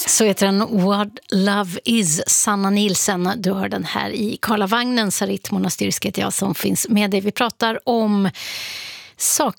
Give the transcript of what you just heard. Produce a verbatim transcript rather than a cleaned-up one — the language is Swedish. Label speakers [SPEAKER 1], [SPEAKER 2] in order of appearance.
[SPEAKER 1] Så heter den What Love Is, Sanna Nielsen. Du hör den här i Karlavagnen, Sarit Monastyrsky heter jag som finns med dig. Vi pratar om saker